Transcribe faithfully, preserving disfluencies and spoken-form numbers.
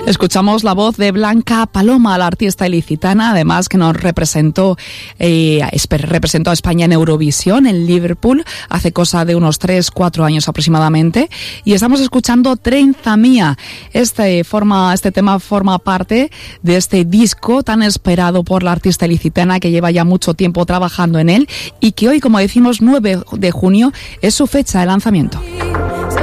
Escuchamos la voz de Blanca Paloma, la artista ilicitana, además que nos representó, eh, representó a España en Eurovisión, en Liverpool, hace cosa de unos tres, cuatro años aproximadamente. Y estamos escuchando Trenza Mía. Este, forma, este tema forma parte de este disco tan esperado por la artista ilicitana, que lleva ya mucho tiempo trabajando en él y que hoy, como decimos, nueve de junio, es su fecha de lanzamiento.